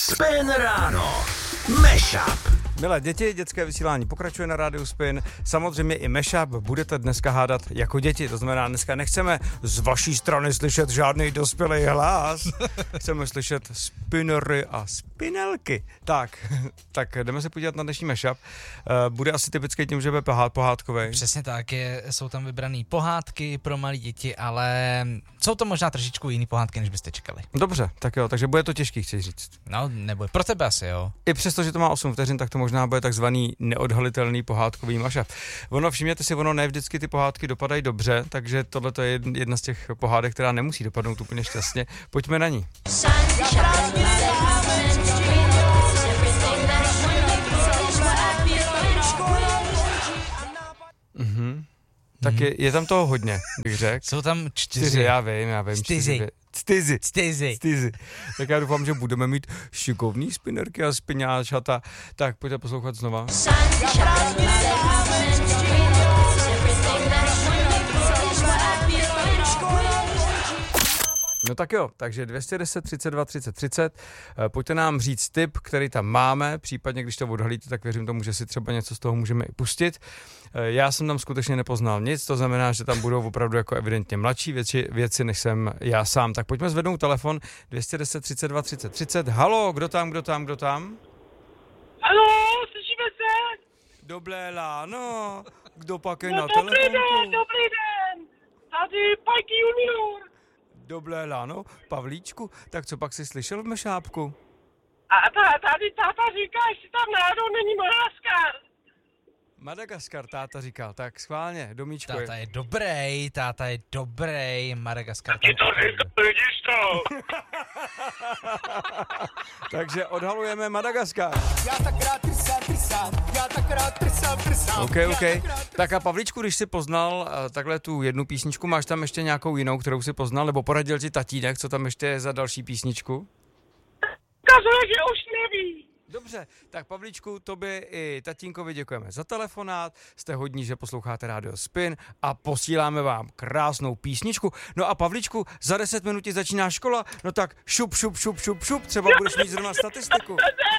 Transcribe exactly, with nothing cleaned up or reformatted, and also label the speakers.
Speaker 1: Spin ráno. Mashup.
Speaker 2: Milé děti, dětské vysílání pokračuje na rádiu Spin. Samozřejmě i mashup budete dneska hádat jako děti. To znamená, dneska nechceme z vaší strany slyšet žádný dospělý hlas. Chceme slyšet spinnery a spinelky. Tak, tak jdeme se podívat na dnešní mashup. Bude asi typický tím, že bude pohádkový.
Speaker 3: Přesně tak, je, jsou tam vybrané pohádky pro malé děti, ale jsou to možná trošičku jiný pohádky, než byste čekali.
Speaker 2: Dobře, tak jo, takže bude to těžký, chci říct.
Speaker 3: No, nebo pro tebe asi, jo.
Speaker 2: I přesto, že to má osm vteřin, tak to možná bude takzvaný neodhalitelný pohádkový mashup. Ono, všimněte si, ono ne vždycky ty pohádky dopadají dobře, takže tohle je jedna z těch pohádek, která nemusí dopadnout úplně šťastně. Pojďme na ní. Mhm. Tak je, je tam toho hodně, bych řekl.
Speaker 3: Jsou tam čtyři.
Speaker 2: Čtyři, já vím, já vím.
Speaker 3: Čtyři.
Speaker 2: Čtyři.
Speaker 3: Čtyři.
Speaker 2: Čtyři. Tak já doufám, že budeme mít šikovný spinnerky a spiňáčata. Tak pojďte poslouchat znova. No tak jo, takže dvě stě deset, třicet dva, třicet, třicet, pojďte nám říct tip, který tam máme, případně když to odhalíte, tak věřím tomu, že si třeba něco z toho můžeme i pustit. Já jsem tam skutečně nepoznal nic, to znamená, že tam budou opravdu jako evidentně mladší věci, věci, než jsem já sám. Tak pojďme zvednout telefon dvě stě deset, třicet dva, třicet, třicet. Halo, kdo tam, kdo tam, kdo tam?
Speaker 4: Halo, slyšíme se?
Speaker 2: Dobré ráno, kdo pak je
Speaker 4: No,
Speaker 2: na
Speaker 4: dobrý
Speaker 2: telefonu?
Speaker 4: den, dobrý den. Tady Pajky junior.
Speaker 2: Dobré ráno, Pavlíčku, tak co pak jsi slyšel v mešápku?
Speaker 4: A ta, tady táta říká, jestli tam náhodou není Madagaskar.
Speaker 2: Madagaskar, táta říkal, tak schválně, domíčko.
Speaker 3: Táta je dobrý, táta je dobrý, Madagaskar.
Speaker 4: Ti to říká, vidíš to?
Speaker 2: Takže odhalujeme Madagaskar.
Speaker 5: Já tak rád trsám, trsám, já tak rád trsám, trsám.
Speaker 2: OK, OK. Tak a Pavlíčku, když jsi poznal uh, takhle tu jednu písničku, máš tam ještě nějakou jinou, kterou jsi poznal, nebo poradil ti tatínek, co tam ještě je za další písničku?
Speaker 4: Kazuje, že už neví.
Speaker 2: Dobře, tak Pavlíčku, tobě i tatínkovi děkujeme za telefonát, jste hodní, že posloucháte Radio Spin a posíláme vám krásnou písničku. No a Pavlíčku, za deset minut ti začíná škola, no tak šup, šup, šup, šup, šup, třeba budeš mít zrovna statistiku.
Speaker 4: Ne,